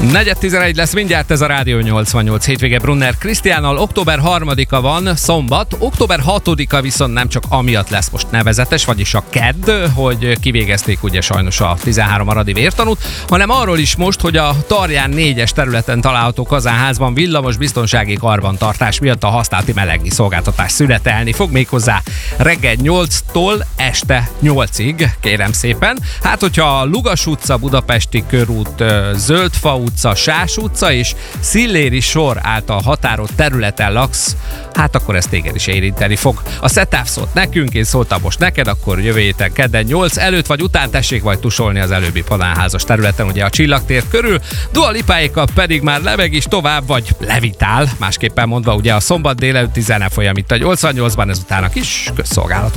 4:11 lesz mindjárt, ez a Rádió 88 hétvége Brunner Krisztiánnal. Október 3-a van, szombat, október 6-a viszont nem csak amiatt lesz most nevezetes, vagyis a kedd, hogy kivégezték ugye sajnos a 13 aradi vértanút, hanem arról is most, hogy a Tarján 4-es területen található kazánházban villamos biztonsági karbantartás miatt a használati melegvíz szolgáltatás szünetelni fog, méghozzá reggel 8-tól este 8-ig, kérem szépen. Hát, hogyha a Lugas utca, Budapesti körút, Zöldfa utca, Sás utca és Szilléri sor által határolt területen laksz, hát akkor ezt téged is érinteni fog. A Szetáv szólt nekünk, én szóltam most neked, akkor jövő héten kedden 8 előtt vagy után tessék vagy tusolni az előbbi panelházas területen, ugye a Csillagtér körül. Dua Lipáékkal pedig már leveg is tovább, vagy levitál, másképpen mondva, ugye a szombat délelőtt 10 folyam itt a 88-ban, ezután a kis közszolgálat.